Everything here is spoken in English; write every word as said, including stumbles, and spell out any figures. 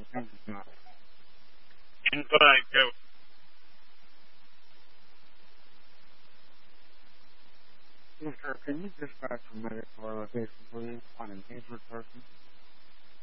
Inside, go. Yes, sir. Can you dispatch a medic to our location, please, on an injured person?